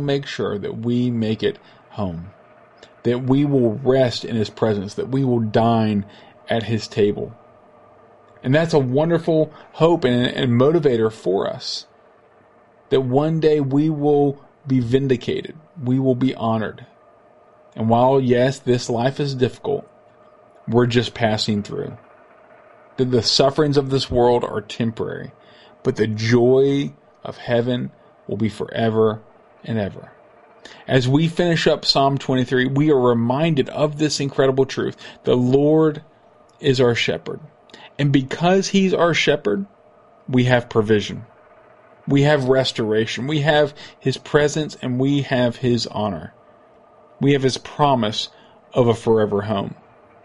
make sure that we make it home, that we will rest in His presence, that we will dine at His table. And that's a wonderful hope and motivator for us, that one day we will be vindicated, we will be honored. And while, yes, this life is difficult, we're just passing through. That the sufferings of this world are temporary, but the joy of heaven will be forever and ever. As we finish up Psalm 23, we are reminded of this incredible truth. The Lord is our shepherd. And because He's our shepherd, we have provision. We have restoration. We have His presence and we have His honor. We have His promise of a forever home.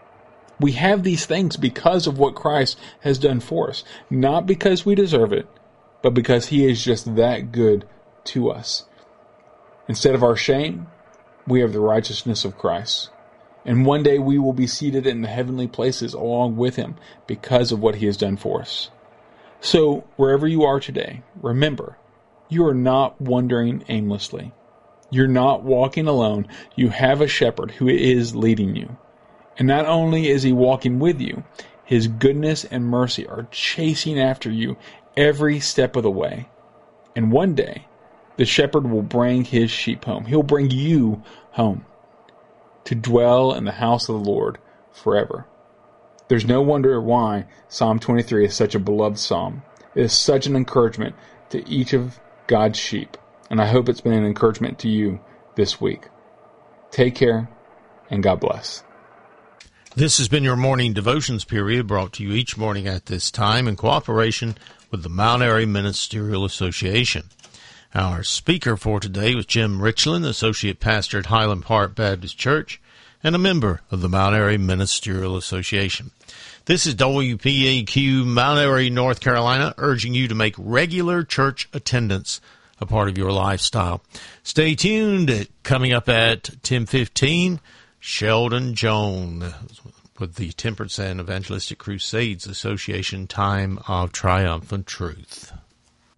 We have these things because of what Christ has done for us. Not because we deserve it, but because He is just that good to us. Instead of our shame, we have the righteousness of Christ. And one day we will be seated in the heavenly places along with Him because of what He has done for us. So, wherever you are today, remember, you are not wandering aimlessly. You're not walking alone. You have a shepherd who is leading you. And not only is He walking with you, His goodness and mercy are chasing after you every step of the way. And one day, the shepherd will bring His sheep home. He'll bring you home to dwell in the house of the Lord forever. There's no wonder why Psalm 23 is such a beloved psalm. It is such an encouragement to each of God's sheep. And I hope it's been an encouragement to you this week. Take care, and God bless. This has been your morning devotions period, brought to you each morning at this time in cooperation with the Mount Airy Ministerial Association. Our speaker for today was Jim Richland, Associate Pastor at Highland Park Baptist Church and a member of the Mount Airy Ministerial Association. This is WPAQ Mount Airy, North Carolina, urging you to make regular church attendance a part of your lifestyle. Stay tuned. Coming up at 10:15, Sheldon Jones with the Temperance and Evangelistic Crusades Association Time of Triumphant Truth.